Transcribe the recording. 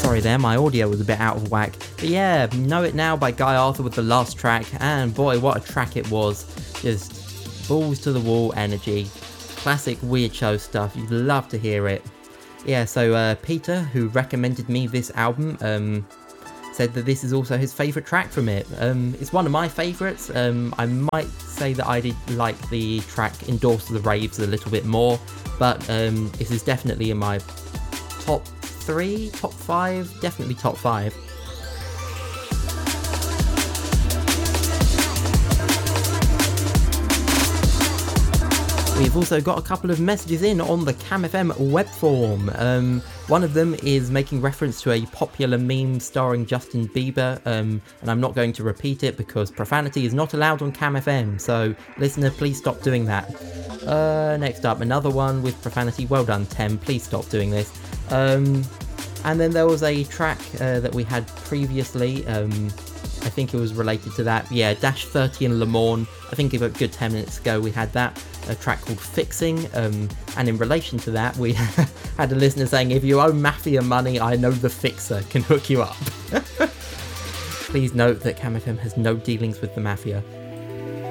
Sorry there, my audio was a bit out of whack. But yeah, Know It Now by Guy Arthur with the last track, and boy, what a track it was. Just balls to the wall energy. Classic Weird Show stuff, you'd love to hear it. Yeah, so Peter, who recommended me this album, said that this is also his favourite track from it. It's one of my favourites. I might say that I did like the track Endorse the Raves a little bit more, but this is definitely in my top 3, top 5, definitely top 5. We've also got a couple of messages in on the CamFM web form. One of them is making reference to a popular meme starring Justin Bieber, and I'm not going to repeat it because profanity is not allowed on CamFM, so listener, please stop doing that. Next up, another one with profanity. Well done, Tem, please stop doing this. And then there was a track that we had previously, I think it was related to that. Yeah, Dash 30 and Le Mans. I think a good 10 minutes ago we had that. A track called Fixing. And in relation to that, we had a listener saying, if you owe Mafia money, I know the Fixer can hook you up. Please note that CamFM has no dealings with the Mafia.